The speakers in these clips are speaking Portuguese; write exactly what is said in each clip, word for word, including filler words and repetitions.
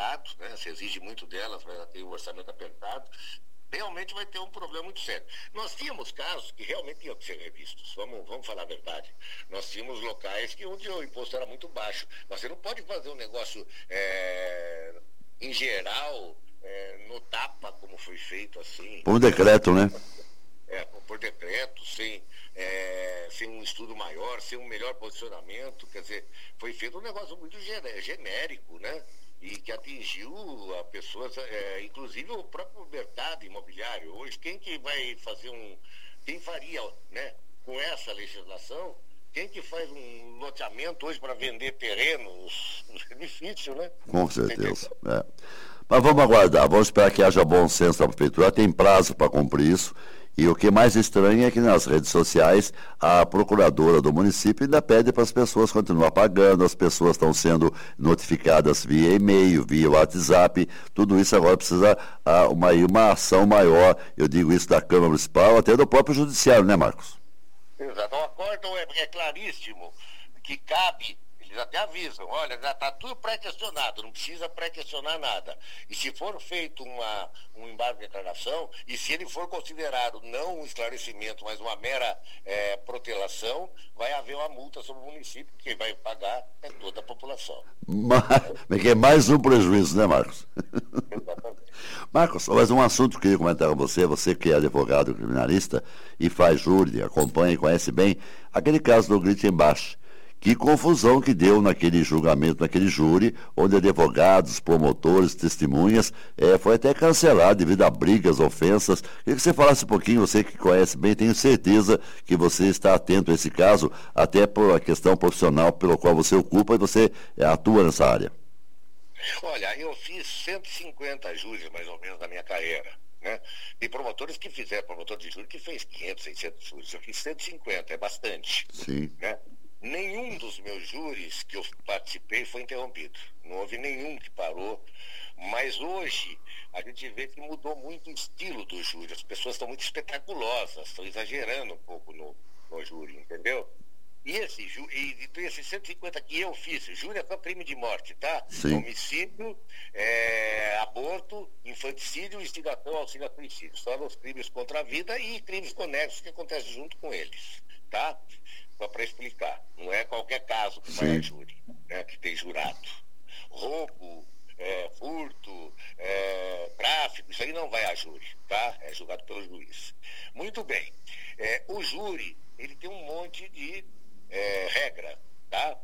apertado, né? Se exige muito delas, vai ter o orçamento apertado, realmente vai ter um problema muito sério. Nós tínhamos casos que realmente tinham que ser revistos, vamos, vamos falar a verdade. Nós tínhamos locais que onde o imposto era muito baixo. Mas você não pode fazer um negócio é, em geral, é, no tapa, como foi feito assim. Por decreto, né? É, por decreto, sem, é, sem um estudo maior, sem um melhor posicionamento. Quer dizer, foi feito um negócio muito genérico, né? E que atingiu a pessoas, é, inclusive o próprio mercado imobiliário. Hoje, quem que vai fazer um... Quem faria, né, com essa legislação, quem que faz um loteamento hoje para vender terrenos? É difícil, né? Com certeza. É. Mas vamos aguardar, vamos esperar que haja bom senso da prefeitura, tem prazo para cumprir isso. E o que mais estranho é que nas redes sociais a procuradora do município ainda pede para as pessoas continuar pagando, as pessoas estão sendo notificadas via e-mail, via WhatsApp, tudo isso agora precisa ah, uma, uma ação maior, eu digo isso da Câmara Municipal, até do próprio Judiciário, né, Marcos? Exato, o acórdão é, é claríssimo que cabe. Eles até avisam, olha, já está tudo pré-questionado, não precisa pré-questionar nada. E se for feito uma, um embargo de declaração, e se ele for considerado não um esclarecimento, mas uma mera é, protelação, vai haver uma multa sobre o município, que vai pagar é toda a população. Mas é mais um prejuízo, né, Marcos? Exatamente. Marcos, mas um assunto que eu queria comentar com você, você que é advogado criminalista e faz júri, acompanha e conhece bem, aquele caso do Gritenbach. Que confusão que deu naquele julgamento, naquele júri, onde advogados, promotores, testemunhas, é, foi até cancelado devido a brigas, ofensas. Queria que você falasse um pouquinho, você que conhece bem, tenho certeza que você está atento a esse caso, até por a questão profissional pelo qual você ocupa e você é, atua nessa área. Olha, eu fiz cento e cinquenta júris, mais ou menos, na minha carreira. Né? Tem promotores que fizeram, promotor de júri que fez quinhentos, seiscentos júris. Eu fiz cento e cinquenta, é bastante. Sim. Né? Nenhum dos meus júris que eu participei foi interrompido. Não houve nenhum que parou. Mas hoje a gente vê que mudou muito o estilo do júri. As pessoas estão muito espetaculosas, estão exagerando um pouco no, no júri, entendeu? E esse, e, e esse cento e cinquenta que eu fiz, júri é só crime de morte, tá? Sim. Homicídio, é, aborto, infanticídio, instigação, auxílio a suicídio. Só os crimes contra a vida e crimes conexos que acontecem junto com eles, tá? Só para explicar. Não é qualquer caso que vai a júri, né, que tem jurado. Roubo, é, furto, é, tráfico, isso aí não vai a júri, tá? É julgado pelo juiz. Muito bem. É, o júri, ele tem um monte de é, regra, tá?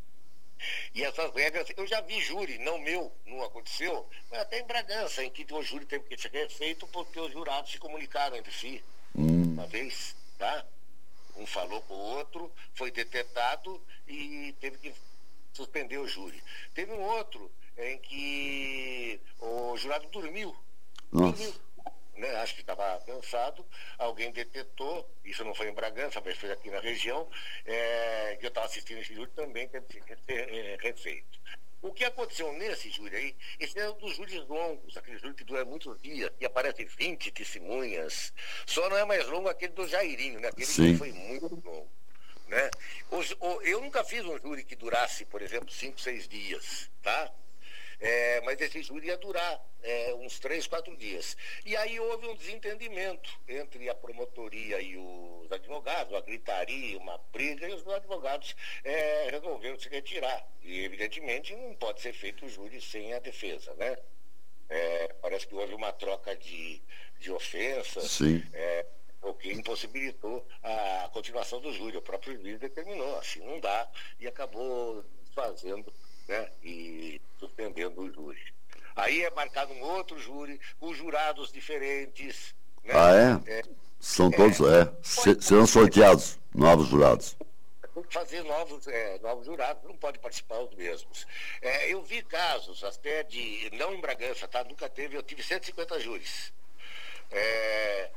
E essas regras, eu já vi júri, não meu, não aconteceu, mas até em Bragança, em que o júri teve que ser refeito porque os jurados se comunicaram entre si, hum. uma vez, tá? Um falou com o outro, foi detetado e teve que suspender o júri. Teve um outro em que o jurado dormiu. Nossa. Dormiu. Né? Acho que estava cansado, alguém detetou, isso não foi em Bragança, mas foi aqui na região, é, que eu estava assistindo esse júri também, teve que ser é, refeito. O que aconteceu nesse júri aí, esse é um dos júris longos, aquele júri que dura muitos dias, e aparece vinte testemunhas. Só não é mais longo aquele do Jairinho, né? Aquele Sim. que foi muito longo. Né? Os, o, eu nunca fiz um júri que durasse, por exemplo, cinco, seis dias, tá? É, mas esse júri ia durar é, uns três, quatro dias. E aí houve um desentendimento entre a promotoria e os advogados, uma gritaria, uma briga, e os advogados é, resolveram se retirar. E, evidentemente, não pode ser feito o júri sem a defesa, né? É, parece que houve uma troca de, de ofensas, Sim. É, o que impossibilitou a continuação do júri. O próprio juiz determinou, assim não dá, e acabou desfazendo, né, e suspendendo o júri. Aí é marcado um outro júri, com jurados diferentes. Né? Ah, é? é São é, todos, é. Se, serão sorteados novos jurados. Tem que fazer novos, é, novos jurados, não pode participar os mesmos. É, eu vi casos até de, não em Bragança, tá? Nunca teve, eu tive cento e cinquenta júris. É,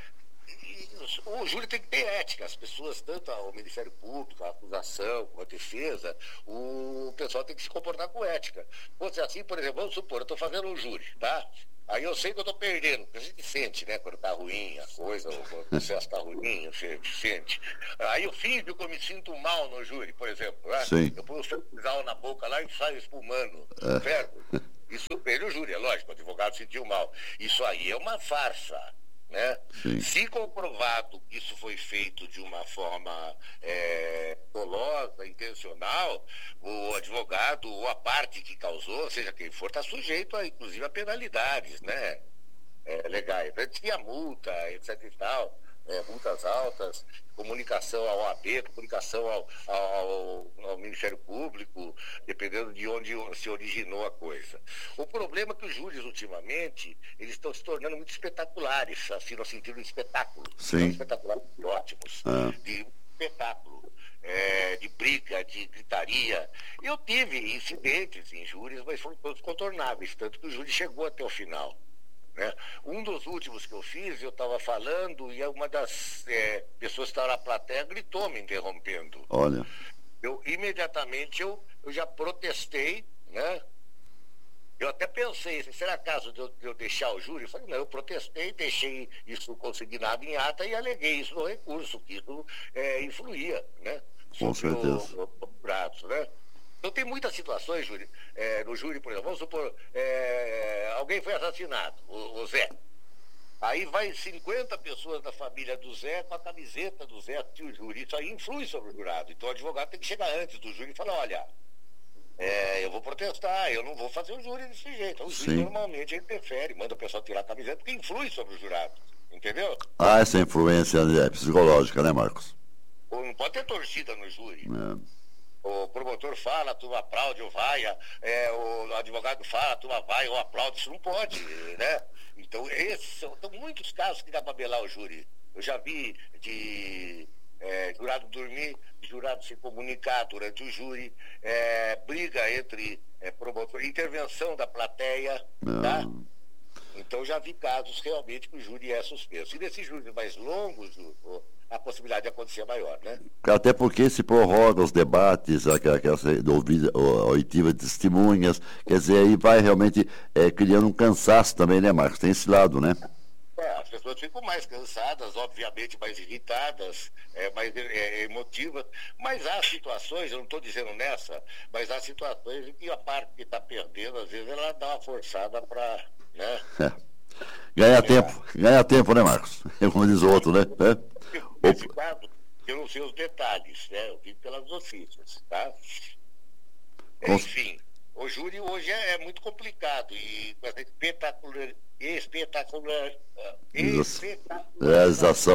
o júri tem que ter ética, as pessoas, tanto o Ministério Público, a acusação, como a defesa, o pessoal tem que se comportar com ética. Fosse assim, por exemplo, vamos supor, eu estou fazendo um júri, tá? Aí eu sei que eu estou perdendo, porque a gente sente, né, quando está ruim a coisa, ou quando o processo está ruim, você sente. Aí eu finjo que eu me sinto mal no júri, por exemplo, né? Sim. Eu ponho o sal na boca lá e saio espumando, É. certo? Isso perde o júri, é lógico, o advogado sentiu mal. Isso aí é uma farsa. Né? Se comprovado que isso foi feito de uma forma é, dolosa, intencional, o advogado ou a parte que causou, seja quem for, está sujeito, a, inclusive, a penalidades, né? É, legais. Tinha multa, etc e tal, é, multas altas, comunicação ao O A B, comunicação ao, ao, ao Ministério Público, dependendo de onde se originou a coisa. O problema é que os júris, ultimamente, eles estão se tornando muito espetaculares, assim, no sentido de espetáculo. Sim. Espetaculares e ótimos, ah. de espetáculo, é, de briga, de gritaria. Eu tive incidentes em júris, mas foram todos contornáveis, tanto que o júri chegou até o final. Né? Um dos últimos que eu fiz, eu estava falando e uma das é, pessoas que estava na plateia gritou me interrompendo. Olha. Eu imediatamente eu, eu já protestei, né? Eu até pensei, será caso de eu, de eu deixar o júri? Eu falei, não, eu protestei, deixei isso consignado em ata e aleguei isso no recurso, que isso é, influía, né? Com certeza. O, né? Então tem muitas situações, júri, é, no júri, por exemplo, vamos supor, é, alguém foi assassinado, o, o Zé. Aí vai cinquenta pessoas da família do Zé com a camiseta do Zé e o júri. Isso aí influi sobre o jurado. Então o advogado tem que chegar antes do júri e falar, olha, é, eu vou protestar, eu não vou fazer o júri desse jeito. O júri normalmente ele prefere, manda o pessoal tirar a camiseta, porque influi sobre o jurado. Entendeu? Ah, essa influência é psicológica, né, Marcos? Ou não pode ter torcida no júri. É. O promotor fala, tu aplaude ou vai, é, o advogado fala, tu vai ou aplaude, isso não pode, né? Então, esses são, são muitos casos que dá para abelar o júri. Eu já vi de é, jurado dormir, de jurado se comunicar durante o júri, é, briga entre é, promotor, intervenção da plateia, Não. tá? Então, já vi casos realmente que o júri é suspenso. E nesses júris mais longos, o, a possibilidade de acontecer é maior, né? Até porque se prorroga os debates, aquela, aquela oitiva de testemunhas, quer dizer, aí vai realmente é, criando um cansaço também, né, Marcos? Tem esse lado, né? É, as pessoas ficam mais cansadas, obviamente mais irritadas, é, mais é, emotivas, mas há situações, eu não estou dizendo nessa, mas há situações em que a parte que está perdendo, às vezes ela dá uma forçada para, né? É. Ganhar é. tempo, ganhar tempo, né, Marcos? Como diz o outro, né? É. Nesse caso, eu não sei os detalhes, né? Eu fico pelas notícias, tá? Com... Enfim, o júri hoje é, é muito complicado e com essa espetacular, espetacular, espetacularização,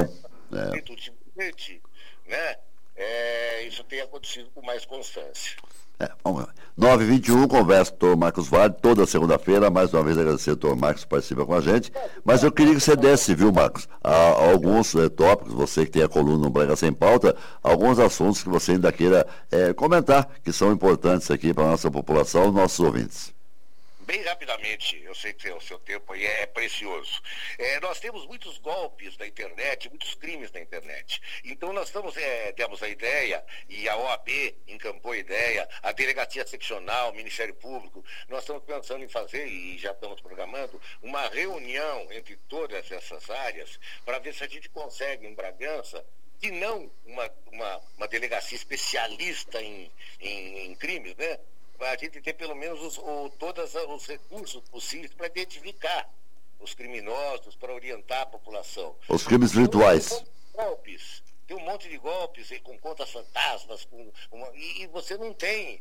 é. né? É, isso tem acontecido com mais constância. É, vamos lá. nove e vinte e um, conversa com o doutor Marcos Vale, toda segunda-feira. Mais uma vez agradecer ao doutor Marcos que participa com a gente. Mas eu queria que você desse, viu, Marcos, a, a alguns é, tópicos, você que tem a coluna no Brega Sem Pauta, alguns assuntos que você ainda queira é, comentar, que são importantes aqui para a nossa população, nossos ouvintes. Bem rapidamente, eu sei que o seu tempo aí é precioso. É, nós temos muitos golpes na internet, muitos crimes na internet. Então nós estamos, é, demos a ideia, e a O A B encampou a ideia, a Delegacia Seccional, o Ministério Público, nós estamos pensando em fazer, e já estamos programando, uma reunião entre todas essas áreas, para ver se a gente consegue em Bragança, se não uma, uma, uma delegacia especialista em, em, em crimes, né? A gente ter pelo menos os, o, todos os recursos possíveis para identificar os criminosos, para orientar a população. Os crimes virtuais. Tem um golpes, tem um monte de golpes com contas fantasmas, com uma, e, e você não tem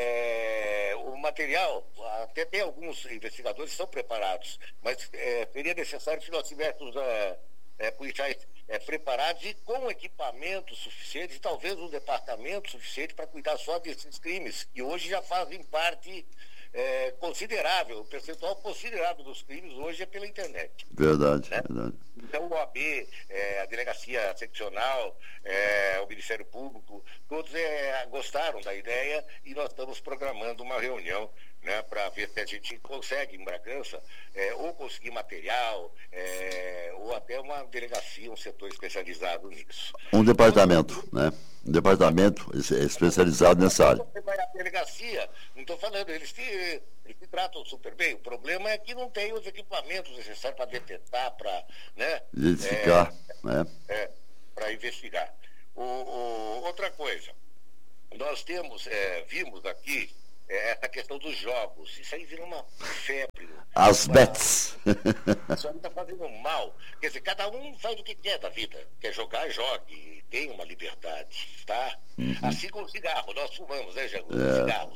é, o material, até tem alguns investigadores que são preparados, mas é, seria necessário se nós tivéssemos é, é, policiais É, preparados e com equipamentos suficientes, e talvez um departamento suficiente para cuidar só desses crimes, que hoje já fazem parte é, considerável, o percentual considerável dos crimes hoje é pela internet. Verdade, né? verdade. Então o O A B, é, a Delegacia Seccional, é, o Ministério Público, todos é, gostaram da ideia e nós estamos programando uma reunião, né, para ver se a gente consegue em Bragança é, ou conseguir material é, ou até uma delegacia, um setor especializado nisso. Um departamento, então, né? Um departamento especializado nessa área. Você vai à delegacia, não estou falando, eles te, eles te tratam super bem, o problema é que não tem os equipamentos necessários para detectar, para, né, identificar, é, né? É, para investigar. O, o, outra coisa, nós temos, é, vimos aqui, essa questão dos jogos, isso aí vira uma febre. As bets. Só está fazendo mal. Quer dizer, cada um faz o que quer da vida. Quer jogar, jogue. Tem uma liberdade, tá? Uhum. Assim como o cigarro. Nós fumamos, né, Jango? É. Cigarro.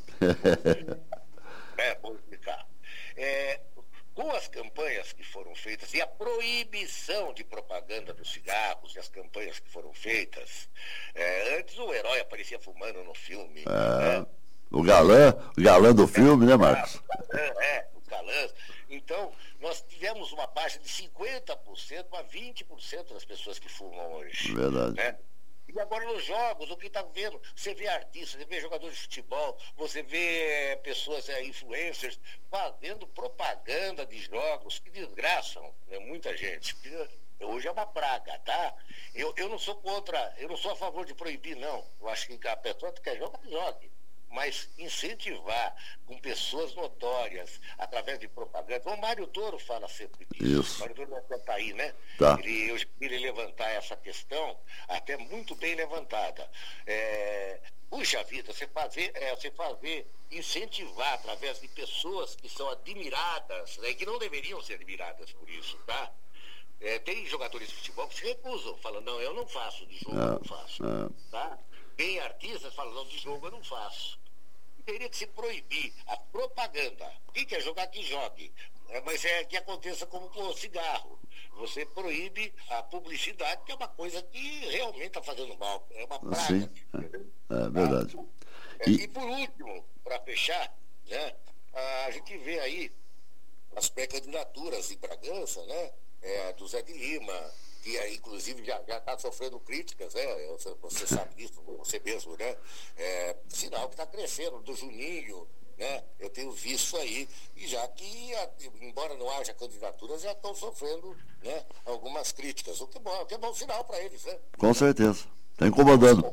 É, bom explicar. É, com as campanhas que foram feitas e a proibição de propaganda dos cigarros e as campanhas que foram feitas, é, antes o herói aparecia fumando no filme. É. Né? O galã, o galã do filme, né, Marcos? É, é, os galãs. Então, nós tivemos uma baixa de cinquenta por cento para vinte por cento das pessoas que fumam hoje. Verdade. Né? E agora nos jogos, o que está vendo? Você vê artistas, você vê jogadores de futebol, você vê pessoas, é, influencers, fazendo propaganda de jogos que desgraçam, né, muita gente. Hoje é uma praga, tá? Eu, eu não sou contra, eu não sou a favor de proibir, não. Eu acho que a pessoa que quer jogar, jogue. Mas incentivar com pessoas notórias, através de propaganda. O Mário Toro fala sempre disso. Isso. O Mário Toro vai estar aí, né? Tá. Ele, eu queria levantar essa questão, até muito bem levantada. É, puxa vida, você fazer, é, você fazer, incentivar através de pessoas que são admiradas, né, que não deveriam ser admiradas por isso, tá? É, tem jogadores de futebol que se recusam, falam, não, eu não faço, de jogo eu não faço, tá? Tem artistas que falam, não, de jogo eu não faço. Teria que se proibir a propaganda. Quem quer jogar, que jogue. É, mas é que aconteça como com o cigarro. Você proíbe a publicidade, que é uma coisa que realmente está fazendo mal. É uma praga. Sim, é, é verdade. É, e... e por último, para fechar, né, a gente vê aí as pré-candidaturas em Bragança, né, é, do Zé de Lima, que é, inclusive já está sofrendo críticas, né? Você sabe disso, você mesmo, né? É, sinal que está crescendo, do Juninho, né? Eu tenho visto aí, e já que, embora não haja candidaturas, já estão sofrendo, né, algumas críticas, o que é bom, o que é bom sinal para eles, né? Com certeza. Está incomodando.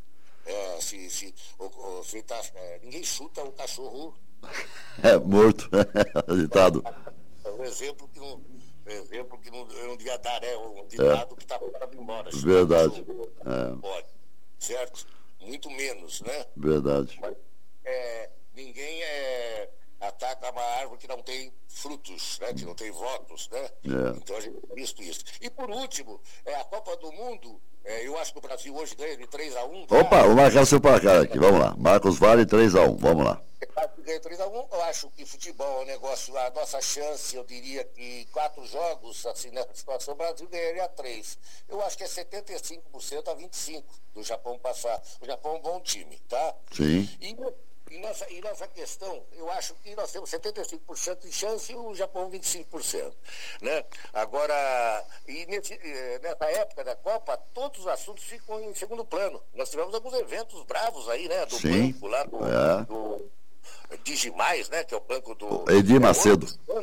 É, se, se, o, o, se tá, é, ninguém chuta o cachorro. É, morto. Ditado. É um exemplo que não. exemplo que não, eu não devia dar, né? Um ditado é. que está para vir embora. Verdade. É. Pode, certo? Muito menos, né? Verdade. Mas, é, ninguém é, ataca uma árvore que não tem frutos, né? Que não tem votos, né? É. Então a gente tem visto isso. E por último, é, a Copa do Mundo, é, eu acho que o Brasil hoje ganha de três a um. Tá? Opa, vou marcar seu placar aqui, vamos lá. Marcos Vale três a um, vamos lá. Ganha três a um, eu acho que futebol é um negócio, a nossa chance, eu diria que quatro jogos, assim, nessa situação, o Brasil ganharia três. Eu acho que é setenta e cinco por cento a vinte e cinco por cento do Japão passar. O Japão é um bom time, tá? Sim. E, e, nessa, e nessa questão, eu acho que nós temos setenta e cinco por cento de chance e o Japão vinte e cinco por cento, né? Agora, e nesse, nessa época da Copa, todos os assuntos ficam em segundo plano. Nós tivemos alguns eventos bravos aí, né? Do Sim. banco lá, do... É. do Digimais, né? Que é o banco do... Edir Macedo.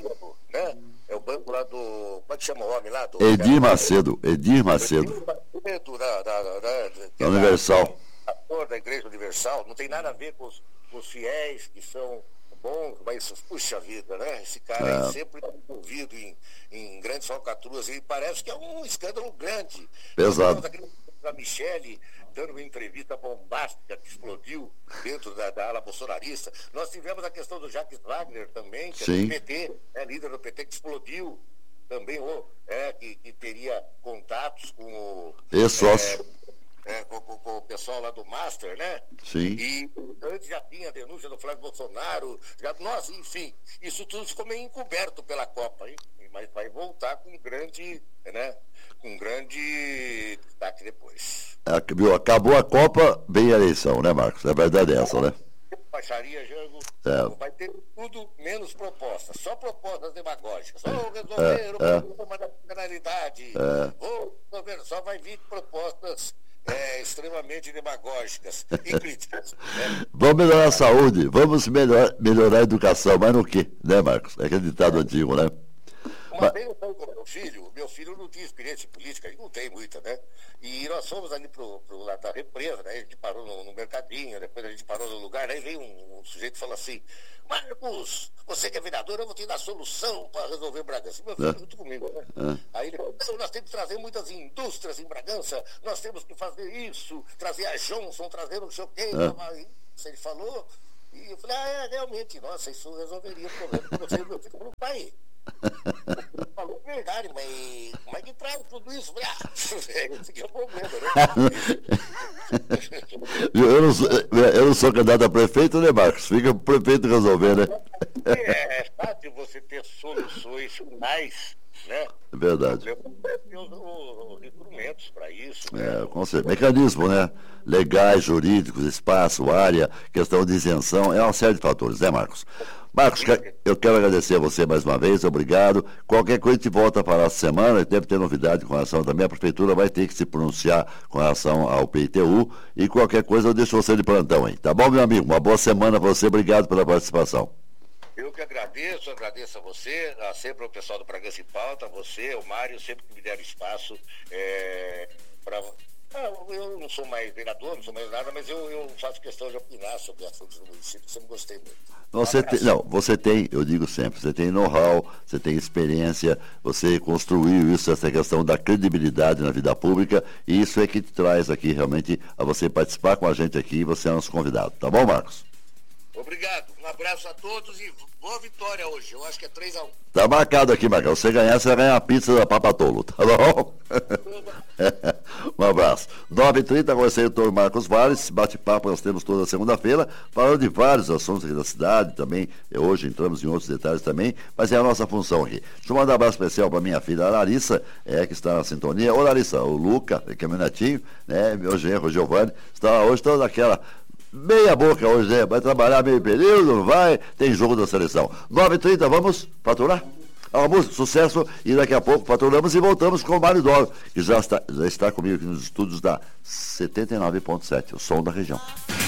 É, né? É o banco lá do... Como é que chama o homem lá? Do, Edir Macedo. Edir Macedo. Edir da, da, da, da, da Universal. Da, da Igreja Universal. Não tem nada a ver com os, com os fiéis que são bons, mas puxa vida, né? Esse cara é. aí sempre envolvido em, em grandes falcatruas e parece que é um escândalo grande. Pesado. A Michele dando uma entrevista bombástica que explodiu dentro da, da ala bolsonarista. Nós tivemos a questão do Jacques Wagner também, que Sim. é do P T, é líder do P T, que explodiu também, oh, é, que, que teria contatos com o... Ex-sócio. É, é, com, com, com o pessoal lá do Master, né? Sim. E antes já tinha a denúncia do Flávio Bolsonaro. Já, nossa, enfim, isso tudo ficou meio encoberto pela Copa, hein? Mas vai voltar com grande, né? Com grande destaque depois. Acabou a Copa, vem a eleição, né, Marcos? A verdade é essa, né? Baixaria, Jango, é. vai ter tudo menos propostas, só propostas demagógicas. Só resolver é, o problema é. da criminalidade. É. Vou resolver, só vai vir propostas é, extremamente demagógicas e críticas. Né? Vamos melhorar a saúde, vamos melhorar, melhorar a educação, mas no quê, né, Marcos? É aquele ditado antigo, né? Uma vez eu saí com meu filho, meu filho não tinha experiência política, e não tem muita, né? E nós fomos ali pro, pro lado da represa, né? A gente parou no, no mercadinho, depois a gente parou no lugar, aí veio um, um sujeito e falou assim, Marcos, você que é vereador, eu vou te dar solução para resolver Bragança. Meu filho, é. junto comigo, né? É. Aí ele falou, nós temos que trazer muitas indústrias em Bragança, nós temos que fazer isso, trazer a Johnson, trazer não sei o quê. É. Ele falou, E eu falei, ah, é, realmente, nossa, isso resolveria o problema que você e meu filho no pai. Ele falou verdade, mas como é que traz tudo isso? Eu falei, ah, esse aqui é o problema, né? eu, não sou, eu não sou candidato a prefeito, né, Marcos? Fica o prefeito resolver, né? É, é fácil você ter soluções finais, né? É verdade. O problema é ter os, os instrumentos para isso. É, né? com certeza. Mecanismo, né? Legais, jurídicos, espaço, área, questão de isenção, é uma série de fatores, né, Marcos? Marcos, eu quero agradecer a você mais uma vez, obrigado. Qualquer coisa te volta para a semana, deve ter novidade com relação também. A Prefeitura vai ter que se pronunciar com relação ao P I T U e qualquer coisa eu deixo você de plantão aí. Tá bom, meu amigo? Uma boa semana para você, obrigado pela participação. Eu que agradeço, agradeço a você, a sempre o pessoal do Bragança em Pauta, você, o Mário, sempre que me deram espaço é, para... Ah, eu não sou mais vereador, não sou mais nada, mas eu, eu faço questão de opinar sobre assuntos do município, sempre gostei muito. Você tem, não, você tem, eu digo sempre, você tem know-how, você tem experiência, você construiu isso, essa questão da credibilidade na vida pública, e isso é que te traz aqui realmente a você participar com a gente aqui, você é nosso convidado. Tá bom, Marcos? Obrigado, um abraço a todos e boa vitória hoje, eu acho que é três a um. Tá marcado aqui, Marcos. Se você ganhar, você vai ganhar a pizza da Papatolo, tá bom? Um abraço. nove e trinta, conheci o doutor Marcos Valles, bate-papo nós temos toda segunda-feira, falando de vários assuntos aqui da cidade, também, hoje entramos em outros detalhes também, mas é a nossa função aqui. Deixa eu mandar um abraço especial para minha filha, a Larissa, é, que está na sintonia. Ô, Larissa, o Luca, que é meu netinho, né, meu genro, o Giovanni, está hoje toda aquela... meia boca hoje, né? Vai trabalhar meio período, não vai? Tem jogo da seleção. nove e trinta, vamos faturar? A música, sucesso, e daqui a pouco faturamos e voltamos com o Mário Doro, que já está, já está comigo aqui nos estúdios da setenta e nove ponto sete, o som da região.